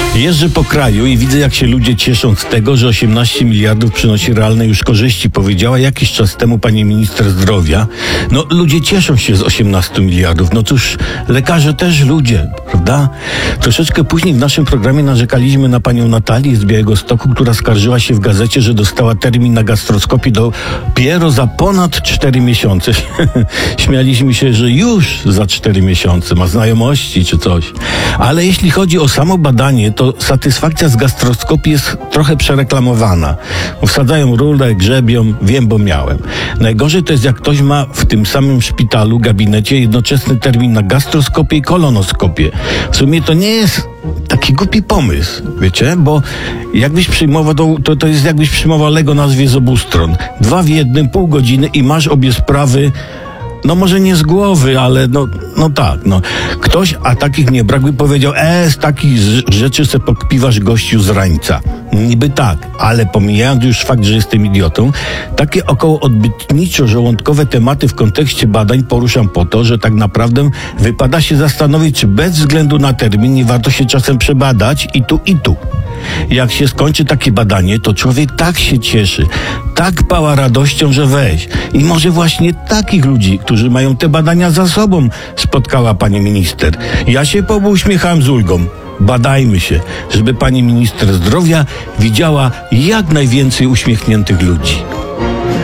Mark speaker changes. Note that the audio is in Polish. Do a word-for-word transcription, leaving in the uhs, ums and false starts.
Speaker 1: Jeżdżę po kraju i widzę, jak się ludzie cieszą z tego, że osiemnaście miliardów przynosi realne już korzyści. Powiedziała jakiś czas temu pani minister zdrowia. No, ludzie cieszą się z osiemnastu miliardów. No cóż, lekarze też ludzie, prawda? Troszeczkę później w naszym programie narzekaliśmy na panią Natalię z Białegostoku, która skarżyła się w gazecie, że dostała termin na gastroskopię dopiero za ponad cztery miesiące. Śmialiśmy się, że już za cztery miesiące ma znajomości czy coś. Ale jeśli chodzi o samo badanie, to satysfakcja z gastroskopii jest trochę przereklamowana. Wsadzają rurę, grzebią, wiem, bo miałem. Najgorzej to jest, jak ktoś ma w tym samym szpitalu, gabinecie jednoczesny termin na gastroskopię i kolonoskopię. W sumie to nie jest taki głupi pomysł, wiecie, bo jakbyś przyjmował, to, to, to jest jakbyś przyjmował Lego nazwie z obu stron. Dwa w jednym, pół godziny i masz obie sprawy. No może nie z głowy, ale no, no tak, no. Ktoś, a takich nie brak, by powiedział, e, z takich rzeczy se pokpiwasz gościu z rańca. Niby tak, ale pomijając już fakt, że jestem idiotą, takie około odbytniczo-żołądkowe tematy w kontekście badań poruszam po to, że tak naprawdę wypada się zastanowić, czy bez względu na termin nie warto się czasem przebadać i tu, i tu. Jak się skończy takie badanie, to człowiek tak się cieszy, tak pała radością, że weź. I może właśnie takich ludzi, którzy mają te badania za sobą, spotkała pani minister. Ja się pouśmiechałem z ulgą. Badajmy się, żeby pani minister zdrowia widziała jak najwięcej uśmiechniętych ludzi.